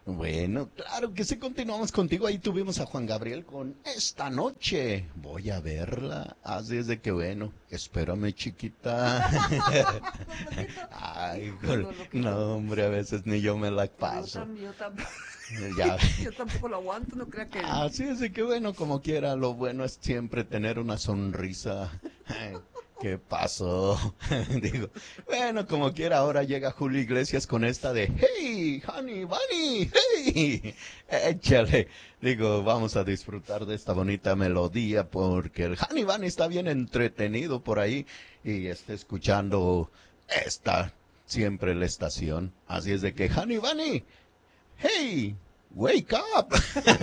Bueno, claro que sí, continuamos contigo. Ahí tuvimos a Juan Gabriel con Esta noche. Voy a verla. Así es de que bueno, espérame, chiquita. Papacito. Ay, No, no, lo que no, hombre, a veces ni yo me la yo paso. también, yo tampoco, Ya. yo tampoco lo aguanto, no crea que Así es de que bueno, como quiera, lo bueno es siempre tener una sonrisa. Ay, ¿qué pasó? Digo, bueno, como quiera, ahora llega Julio Iglesias con esta de Hey, honey, bunny, hey, échale. Digo, vamos a disfrutar de esta bonita melodía porque el Honey Bunny está bien entretenido por ahí y está escuchando esta, siempre la estación. Así es de que Honey Bunny, hey, wake up.